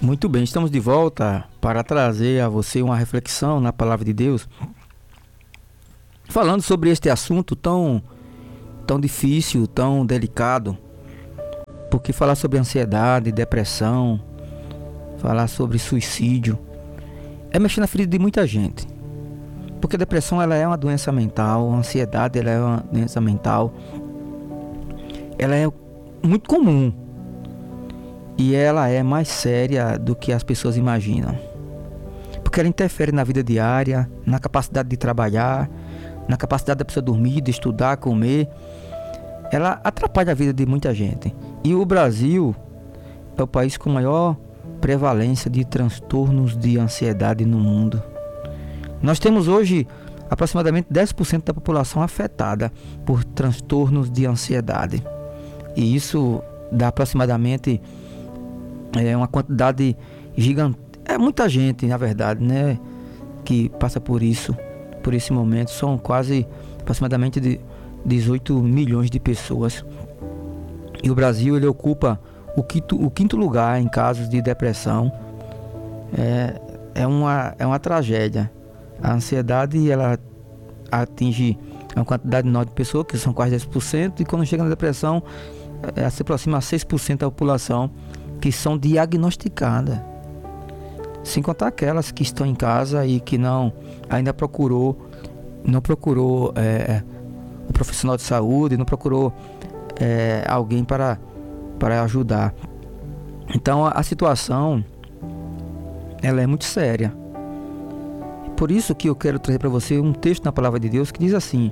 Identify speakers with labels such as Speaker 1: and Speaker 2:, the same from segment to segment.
Speaker 1: Muito bem, estamos de volta para trazer a você uma reflexão na Palavra de Deus, falando sobre este assunto tão difícil, tão delicado, porque falar sobre ansiedade, depressão, falar sobre suicídio, é mexer na ferida de muita gente, porque a depressão ela é uma doença mental, a ansiedade ela é uma doença mental, ela é muito comum. E ela é mais séria do que as pessoas imaginam. Porque ela interfere na vida diária, na capacidade de trabalhar, na capacidade da pessoa dormir, de estudar, comer. Ela atrapalha a vida de muita gente. E o Brasil é o país com maior prevalência de transtornos de ansiedade no mundo. Nós temos hoje aproximadamente 10% da população afetada por transtornos de ansiedade. E isso dá aproximadamente uma quantidade gigante, é muita gente na verdade, né, que passa por isso, por esse momento. São quase aproximadamente de 18 milhões de pessoas. E o Brasil ele ocupa o quinto lugar em casos de depressão. É uma tragédia. A ansiedade ela atinge uma quantidade enorme de pessoas, que são quase 10%, e quando chega na depressão se aproxima a 6% da população que são diagnosticadas, sem contar aquelas que estão em casa e que não procurou um profissional de saúde, não procurou alguém para ajudar. Então a situação ela é muito séria. Por isso que eu quero trazer para você um texto na Palavra de Deus que diz assim: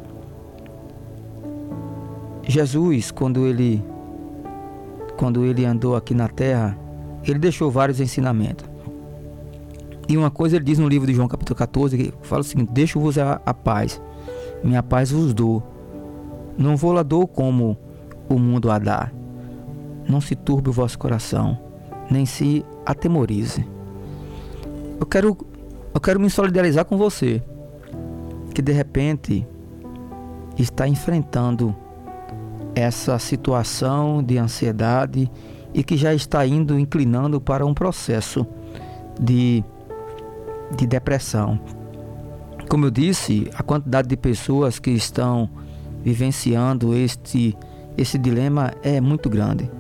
Speaker 1: Jesus, quando ele andou aqui na terra, ele deixou vários ensinamentos. E uma coisa ele diz no livro de João capítulo 14, que fala o seguinte: deixo-vos a paz, minha paz vos dou. Não vou lá dou como o mundo a dá. Não se turbe o vosso coração, nem se atemorize. Eu quero me solidarizar com você, que de repente está enfrentando essa situação de ansiedade e que já está inclinando para um processo de depressão. Como eu disse, a quantidade de pessoas que estão vivenciando esse dilema é muito grande.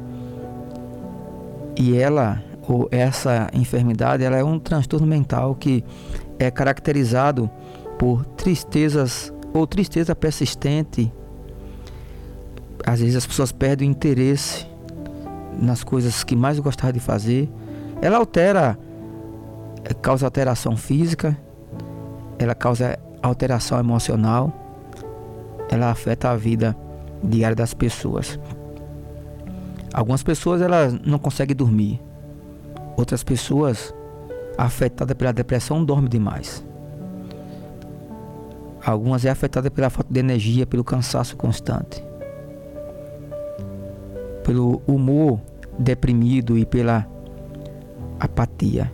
Speaker 1: E essa enfermidade, ela é um transtorno mental que é caracterizado por tristezas ou tristeza persistente. Às vezes as pessoas perdem o interesse nas coisas que mais gostavam de fazer. Ela causa alteração física, ela causa alteração emocional, ela afeta a vida diária das pessoas. Algumas pessoas elas não conseguem dormir. Outras pessoas afetadas pela depressão dormem demais. Algumas é afetada pela falta de energia, pelo cansaço constante, pelo humor deprimido e pela apatia.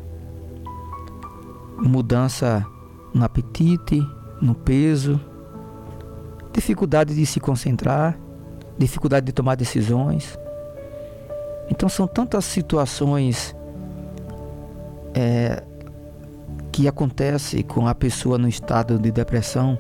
Speaker 1: Mudança no apetite, no peso, dificuldade de se concentrar, dificuldade de tomar decisões. Então são tantas situações que acontecem com a pessoa no estado de depressão.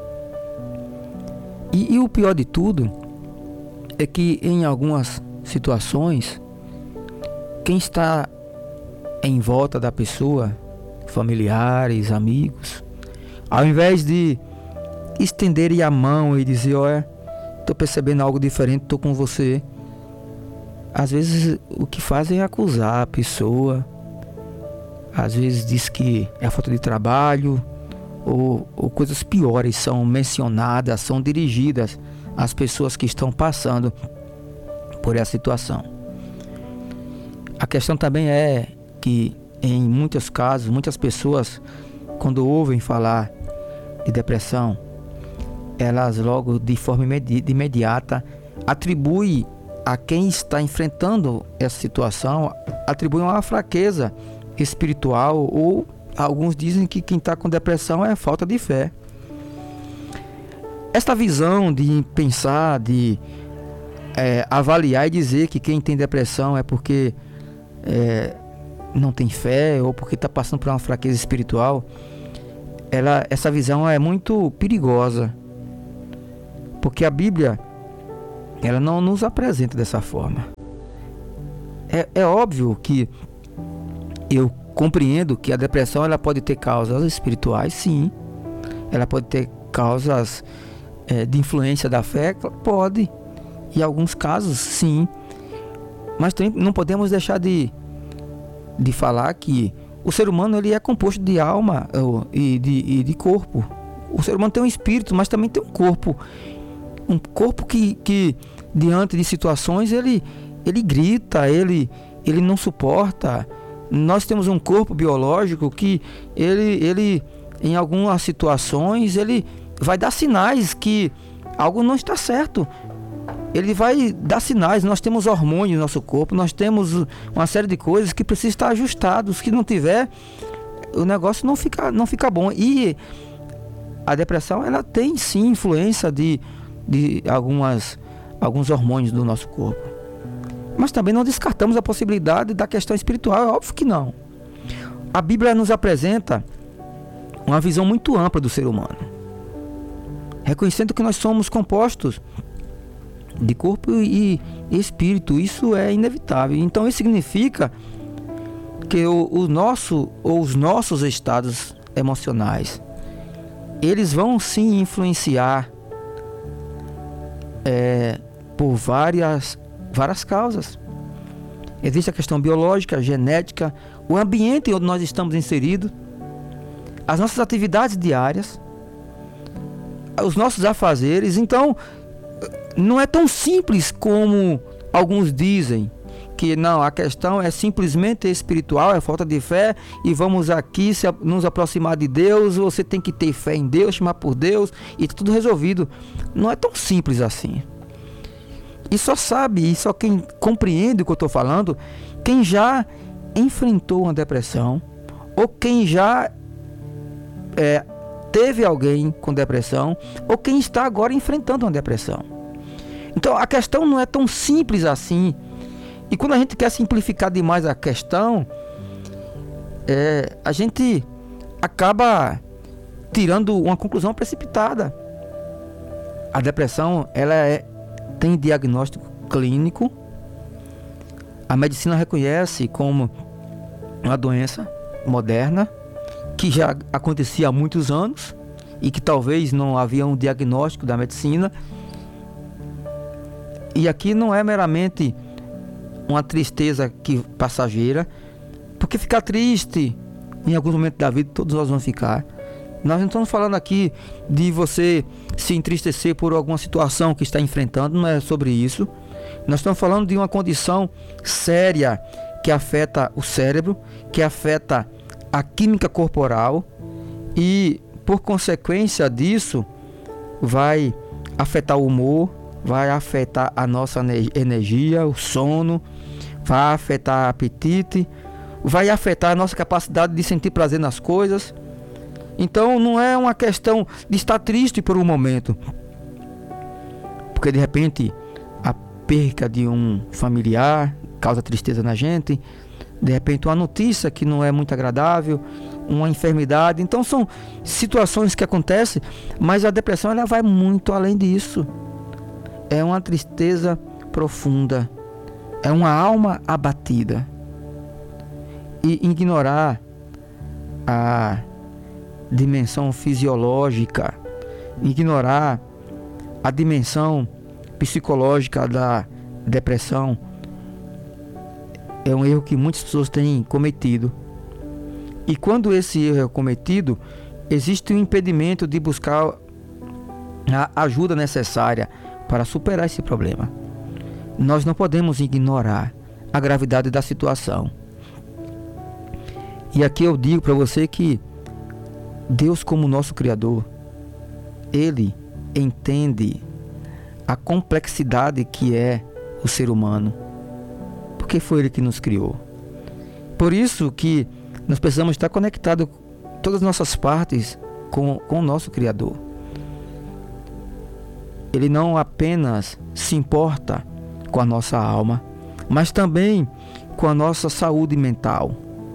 Speaker 1: E o pior de tudo é que em algumas situações, quem está em volta da pessoa, familiares, amigos, ao invés de estenderem a mão e dizer: olha, estou percebendo algo diferente, estou com você, às vezes o que fazem é acusar a pessoa. Às vezes diz que é a falta de trabalho, ou coisas piores são mencionadas, são dirigidas às pessoas que estão passando por essa situação. A questão também é que em muitos casos, muitas pessoas, quando ouvem falar de depressão, elas logo de forma imediata atribuem a quem está enfrentando essa situação, atribuem uma fraqueza espiritual, ou alguns dizem que quem está com depressão é falta de fé. Esta visão de pensar, de avaliar e dizer que quem tem depressão é porque não tem fé ou porque está passando por uma fraqueza espiritual, essa visão é muito perigosa, porque a Bíblia ela não nos apresenta dessa forma. É óbvio que eu compreendo que a depressão ela pode ter causas espirituais, sim. Ela pode ter causas de influência da fé, pode. Em alguns casos, sim. Mas também não podemos deixar de falar que o ser humano ele é composto de alma e de corpo. O ser humano tem um espírito, mas também tem um corpo. Um corpo que diante de situações ele grita, ele não suporta. Nós temos um corpo biológico que ele em algumas situações ele vai dar sinais que algo não está certo. Ele vai dar sinais. Nós temos hormônios no nosso corpo, nós temos uma série de coisas que precisam estar ajustados. Se não tiver, o negócio não fica bom. E a depressão ela tem sim influência de alguns hormônios do nosso corpo. Mas também não descartamos a possibilidade da questão espiritual, é óbvio que não. A Bíblia nos apresenta uma visão muito ampla do ser humano, reconhecendo que nós somos compostos de corpo e espírito. Isso é inevitável. Então isso significa que os nossos estados emocionais, eles vão sim influenciar por várias causas. Existe a questão biológica, genética, o ambiente onde nós estamos inseridos, as nossas atividades diárias, os nossos afazeres. Então não é tão simples como alguns dizem, que não, a questão é simplesmente espiritual, é falta de fé e vamos aqui nos aproximar de Deus, você tem que ter fé em Deus, chamar por Deus e tudo resolvido. Não é tão simples assim. E só quem compreende o que eu estou falando, quem já enfrentou uma depressão ou quem já teve alguém com depressão ou quem está agora enfrentando uma depressão. Então a questão não é tão simples assim. E quando a gente quer simplificar demais a questão, a gente acaba tirando uma conclusão precipitada. A depressão tem diagnóstico clínico. A medicina reconhece como uma doença moderna que já acontecia há muitos anos e que talvez não havia um diagnóstico da medicina. E aqui não é meramente uma tristeza passageira, porque ficar triste em alguns momentos da vida todos nós vamos ficar. Nós não estamos falando aqui de você se entristecer por alguma situação que está enfrentando, não é sobre isso. Nós estamos falando de uma condição séria que afeta o cérebro, que afeta a química corporal e, por consequência disso, vai afetar o humor, vai afetar a nossa energia, o sono, vai afetar o apetite, vai afetar a nossa capacidade de sentir prazer nas coisas. Então não é uma questão de estar triste por um momento, porque de repente a perca de um familiar causa tristeza na gente, de repente uma notícia que não é muito agradável, uma enfermidade. Então são situações que acontecem, mas a depressão ela vai muito além disso. É uma tristeza profunda, é uma alma abatida. E ignorar a dimensão fisiológica, ignorar a dimensão psicológica da depressão é um erro que muitas pessoas têm cometido. E quando esse erro é cometido, existe um impedimento de buscar a ajuda necessária para superar esse problema. Nós não podemos ignorar a gravidade da situação. E aqui eu digo para você que Deus, como nosso Criador, Ele entende a complexidade que é o ser humano, porque foi Ele que nos criou. Por isso que nós precisamos estar conectados todas as nossas partes com o nosso Criador. Ele não apenas se importa com a nossa alma, mas também com a nossa saúde mental.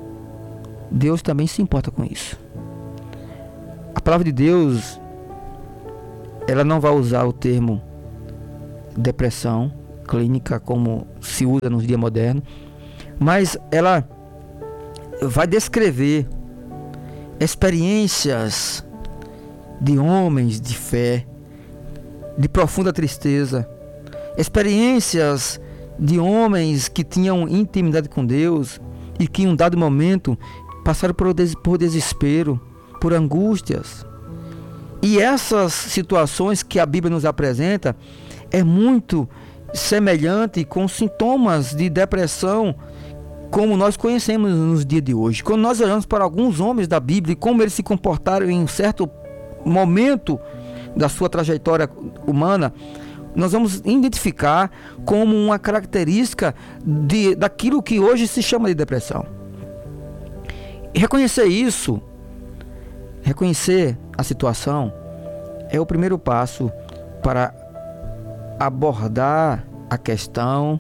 Speaker 1: Deus também se importa com isso. A palavra de Deus, ela não vai usar o termo depressão clínica como se usa nos dias modernos, mas ela vai descrever experiências de homens de fé, de profunda tristeza, experiências de homens que tinham intimidade com Deus e que em um dado momento passaram por desespero, por angústias. E essas situações que a Bíblia nos apresenta é muito semelhante com sintomas de depressão como nós conhecemos nos dias de hoje. Quando nós olhamos para alguns homens da Bíblia e como eles se comportaram em um certo momento da sua trajetória humana, nós vamos identificar como uma característica daquilo que hoje se chama de depressão. E reconhecer isso, reconhecer a situação, é o primeiro passo para abordar a questão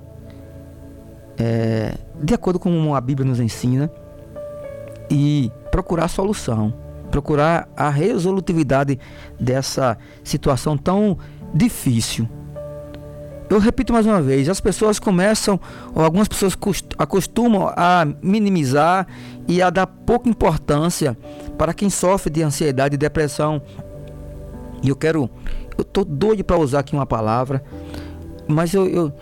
Speaker 1: de acordo com como a Bíblia nos ensina e procurar a solução, procurar a resolutividade dessa situação tão difícil. Eu repito mais uma vez, as pessoas começam, ou algumas pessoas acostumam a minimizar e a dar pouca importância para quem sofre de ansiedade e depressão. E eu tô doido para usar aqui uma palavra, mas eu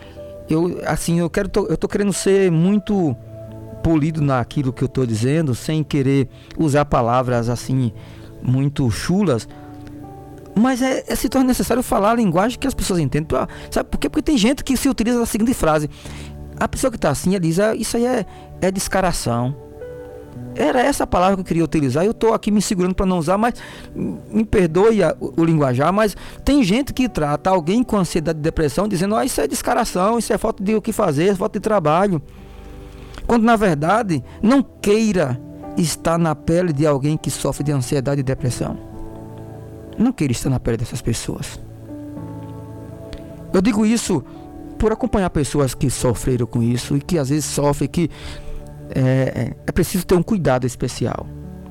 Speaker 1: tô querendo ser muito polido naquilo que eu tô dizendo, sem querer usar palavras assim muito chulas. Mas se torna necessário falar a linguagem que as pessoas entendem. Sabe por quê? Porque tem gente que se utiliza da seguinte frase: a pessoa que está assim, ela diz, isso aí é descaração. Era essa a palavra que eu queria utilizar. Eu estou aqui me segurando para não usar, mas me perdoe o linguajar. Mas tem gente que trata alguém com ansiedade e depressão dizendo, isso é descaração, isso é falta de o que fazer, falta de trabalho. Quando na verdade, não queira estar na pele de alguém que sofre de ansiedade e depressão. Não queira estar na pele dessas pessoas. Eu digo isso por acompanhar pessoas que sofreram com isso e que às vezes sofrem, que é preciso ter um cuidado especial.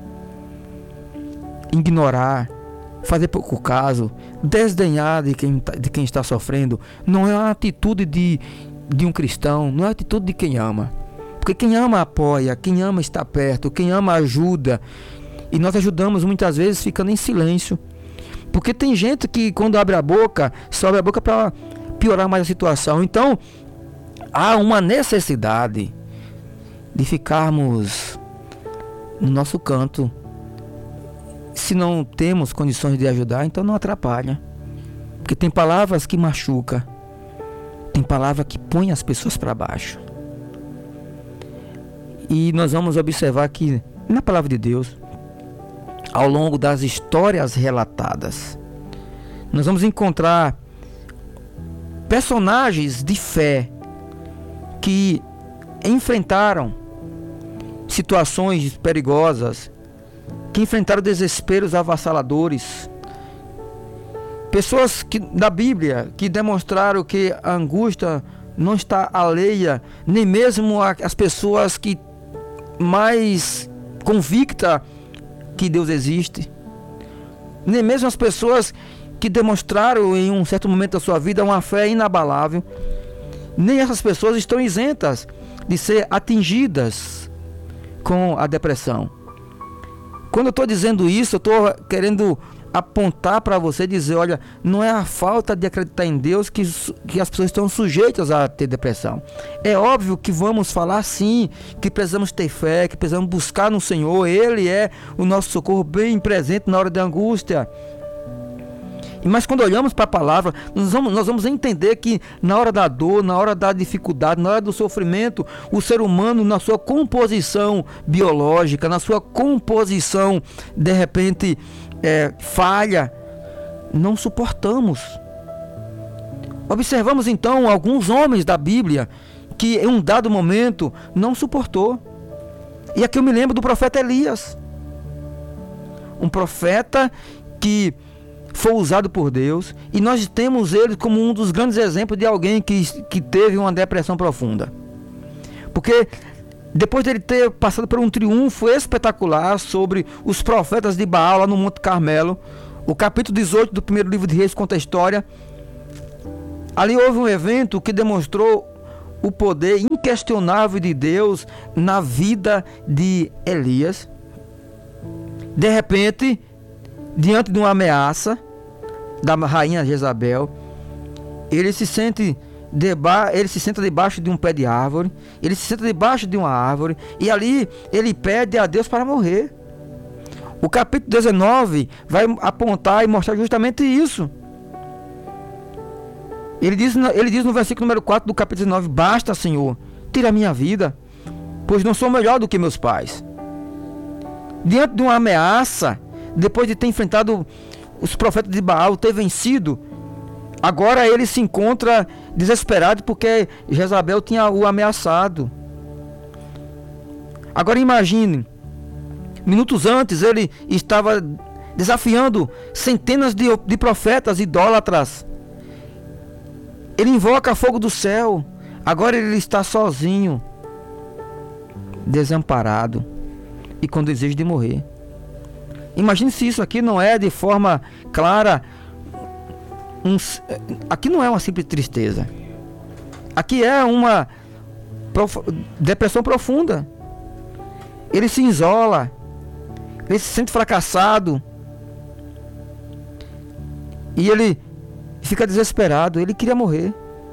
Speaker 1: Ignorar, fazer pouco caso, desdenhar de quem está sofrendo, não é uma atitude de um cristão, não é uma atitude de quem ama. Porque quem ama apoia, quem ama está perto, quem ama ajuda. E nós ajudamos muitas vezes ficando em silêncio. Porque tem gente que quando abre a boca, só abre a boca para piorar mais a situação. Então, há uma necessidade de ficarmos no nosso canto. Se não temos condições de ajudar, então não atrapalha. Porque tem palavras que machucam. Tem palavra que põe as pessoas para baixo. E nós vamos observar que na palavra de Deus, ao longo das histórias relatadas, nós vamos encontrar personagens de fé que enfrentaram situações perigosas, que enfrentaram desesperos avassaladores. Pessoas da Bíblia que demonstraram que a angústia não está alheia, nem mesmo as pessoas que mais convictas que Deus existe, nem mesmo as pessoas que demonstraram em um certo momento da sua vida uma fé inabalável, nem essas pessoas estão isentas de ser atingidas com a depressão. Quando eu estou dizendo isso, eu estou querendo apontar para você, dizer, olha, não é a falta de acreditar em Deus que as pessoas estão sujeitas a ter depressão. É óbvio que vamos falar sim, que precisamos ter fé, que precisamos buscar no Senhor. Ele é o nosso socorro bem presente na hora da angústia. Mas quando olhamos para a palavra, nós vamos entender que na hora da dor, na hora da dificuldade, na hora do sofrimento, o ser humano, na sua composição biológica, na sua composição, de repente, falha, não suportamos. Observamos então alguns homens da Bíblia que em um dado momento não suportou. E aqui eu me lembro do profeta Elias, um profeta que foi usado por Deus, e nós temos ele como um dos grandes exemplos de alguém que teve uma depressão profunda. Porque depois dele ter passado por um triunfo espetacular sobre os profetas de Baal lá no Monte Carmelo, o capítulo 18 do primeiro livro de Reis conta a história. Ali houve um evento que demonstrou o poder inquestionável de Deus na vida de Elias. De repente, diante de uma ameaça da rainha Jezabel, ele se senta debaixo de um pé de árvore, ele se senta debaixo de uma árvore, e ali ele pede a Deus para morrer. O capítulo 19 vai apontar e mostrar justamente isso. Ele diz no versículo número 4 do capítulo 19: basta, Senhor, tira a minha vida, pois não sou melhor do que meus pais. Diante de uma ameaça, depois de ter enfrentado os profetas de Baal, ter vencido, agora ele se encontra desesperado porque Jezabel tinha o ameaçado. Agora imagine, minutos antes ele estava desafiando centenas de profetas idólatras. Ele invoca fogo do céu. Agora ele está sozinho, desamparado e com desejo de morrer. Imagine se isso aqui não é de forma clara. Aqui não é uma simples tristeza. Aqui é uma depressão profunda. Ele se isola. Ele se sente fracassado. E ele fica desesperado. Ele queria morrer.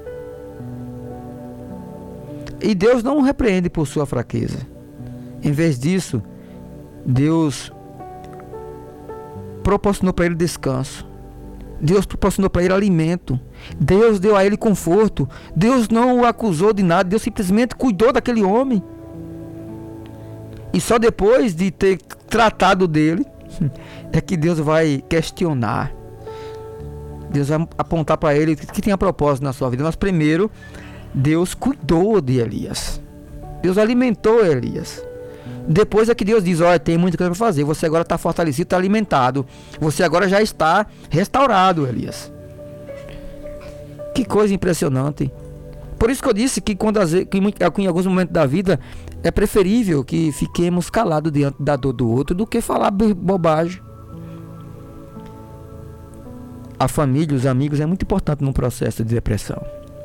Speaker 1: E Deus não o repreende por sua fraqueza. Em vez disso, Deus proporcionou para ele descanso. Deus proporcionou para ele alimento. Deus deu a ele conforto. Deus não o acusou de nada. Deus simplesmente cuidou daquele homem. E só depois de ter tratado dele é que Deus vai questionar. Deus vai apontar para ele que tinha propósito na sua vida. Mas primeiro, Deus cuidou de Elias. Deus alimentou Elias. Depois é que Deus diz: olha, tem muita coisa para fazer. Você agora está fortalecido, está alimentado. Você agora já está restaurado, Elias. Que coisa impressionante. Por isso que eu disse que, em alguns momentos da vida é preferível que fiquemos calados diante da dor do outro do que falar bobagem. A família, os amigos é muito importante num processo de depressão.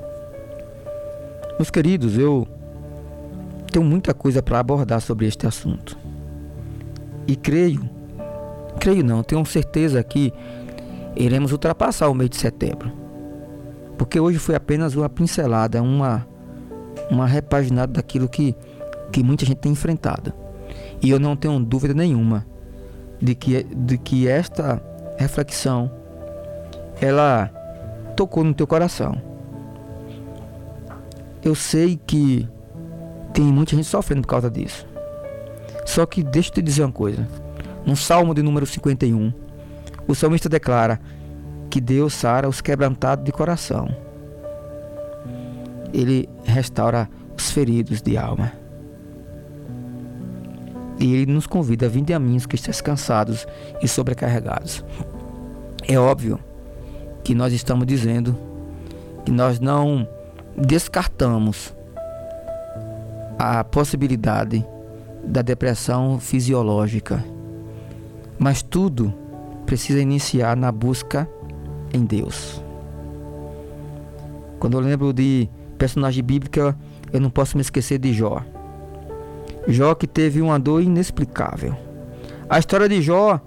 Speaker 1: Meus queridos, eu tenho muita coisa para abordar sobre este assunto. E tenho certeza que iremos ultrapassar o mês de setembro. Porque hoje foi apenas uma pincelada, uma repaginada daquilo que muita gente tem enfrentado. E eu não tenho dúvida nenhuma de que esta reflexão, ela tocou no teu coração. Eu sei que tem muita gente sofrendo por causa disso. Só que deixa eu te dizer uma coisa. No Salmo de número 51, o salmista declara que Deus sara os quebrantados de coração. Ele restaura os feridos de alma. E Ele nos convida: vinde a mim os que estáis cansados e sobrecarregados. É óbvio que nós estamos dizendo que nós não descartamos a possibilidade da depressão fisiológica, mas tudo precisa iniciar na busca em Deus. Quando eu lembro de personagem bíblica, eu não posso me esquecer de Jó. Jó, que teve uma dor inexplicável. A história de Jó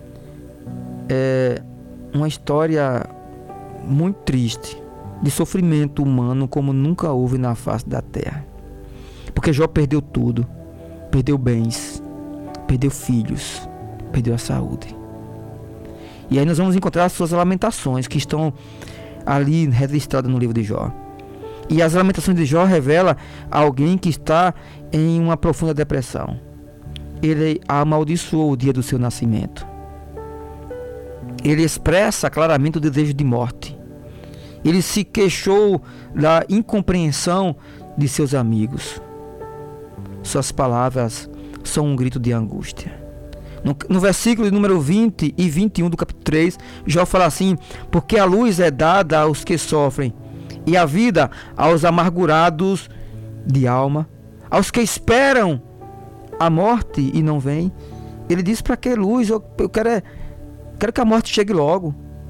Speaker 1: é uma história muito triste, de sofrimento humano como nunca houve na face da terra. Porque Jó perdeu tudo. Perdeu bens, perdeu filhos, perdeu a saúde. E aí nós vamos encontrar as suas lamentações, que estão ali registradas no livro de Jó. E as lamentações de Jó revelam alguém que está em uma profunda depressão. Ele amaldiçoou o dia do seu nascimento. Ele expressa claramente o desejo de morte. Ele se queixou da incompreensão de seus amigos. Suas palavras são um grito de angústia. No versículo número 20 e 21 do capítulo 3, Jó fala assim: porque a luz é dada aos que sofrem, e a vida aos amargurados de alma, Aos que esperam a morte e não vem, ele diz: para que luz? Eu quero que a morte chegue logo.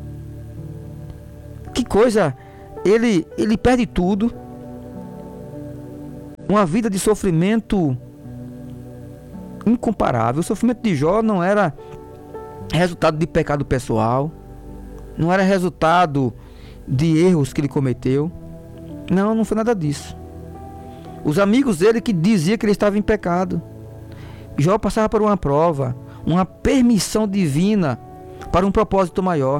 Speaker 1: Que coisa! Ele perde tudo. Uma vida de sofrimento incomparável. O sofrimento de Jó não era resultado de pecado pessoal, não era resultado de erros que ele cometeu. Não foi nada disso. Os amigos dele que diziam que ele estava em pecado. Jó passava por uma prova, uma permissão divina para um propósito maior.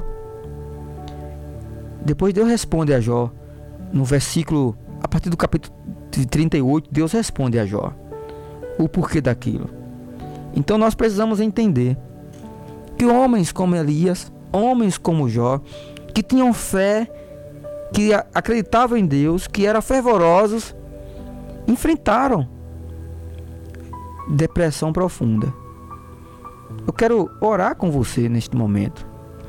Speaker 1: Depois Deus responde a Jó, no versículo, a partir do capítulo 38, Deus responde a Jó o porquê daquilo. Então nós precisamos entender que homens como Elias, homens como Jó, que tinham fé, que acreditavam em Deus, que eram fervorosos, enfrentaram depressão profunda. Eu quero orar com você neste momento,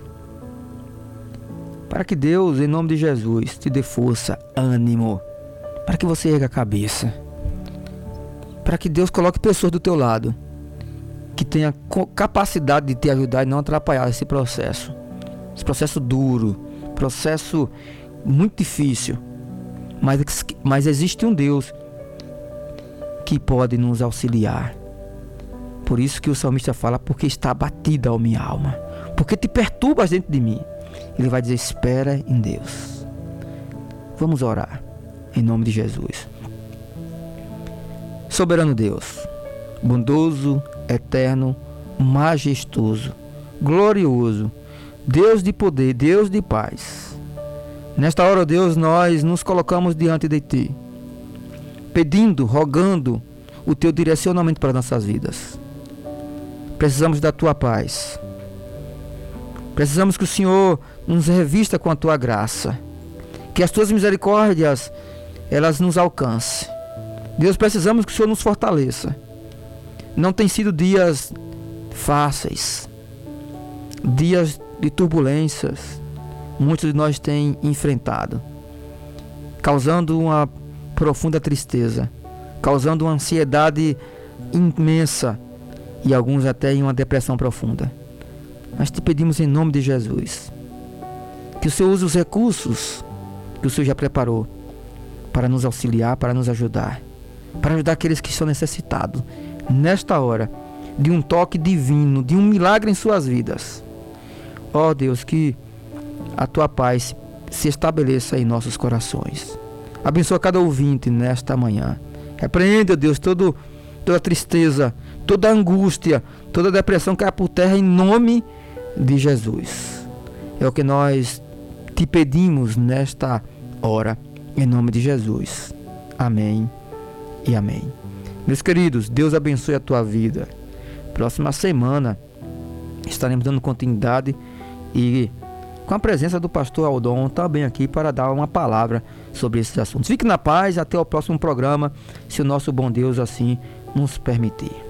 Speaker 1: para que Deus, em nome de Jesus, te dê força, ânimo, para que você erga a cabeça, para que Deus coloque pessoas do teu lado que tenha capacidade de te ajudar e não atrapalhar esse processo duro, processo muito difícil, mas existe um Deus que pode nos auxiliar. Por isso que o salmista fala: porque está abatida a minha alma, porque te perturbas dentro de mim. Ele vai dizer: espera em Deus. Vamos orar em nome de Jesus. Soberano Deus, bondoso, eterno, majestoso, glorioso, Deus de poder, Deus de paz. Nesta hora, Deus, nós nos colocamos diante de Ti, pedindo, rogando o Teu direcionamento para nossas vidas. Precisamos da Tua paz. Precisamos que o Senhor nos revista com a Tua graça, que as Tuas misericórdias, elas nos alcancem. Deus, precisamos que o Senhor nos fortaleça. Não tem sido dias fáceis, dias de turbulências, muitos de nós têm enfrentado, causando uma profunda tristeza, causando uma ansiedade imensa e alguns até em uma depressão profunda. Nós te pedimos em nome de Jesus que o Senhor use os recursos que o Senhor já preparou para nos auxiliar, para nos ajudar, para ajudar aqueles que estão necessitados nesta hora de um toque divino, de um milagre em suas vidas. Ó Deus, que a Tua paz se estabeleça em nossos corações. Abençoa cada ouvinte nesta manhã. Repreende, ó Deus, toda tristeza, toda angústia, toda depressão caia por terra em nome de Jesus. É o que nós te pedimos nesta hora, em nome de Jesus. Amém e amém. Meus queridos, Deus abençoe a tua vida. Próxima semana estaremos dando continuidade e com a presença do pastor Aldon também aqui para dar uma palavra sobre esses assuntos. Fique na paz, até o próximo programa, se o nosso bom Deus assim nos permitir.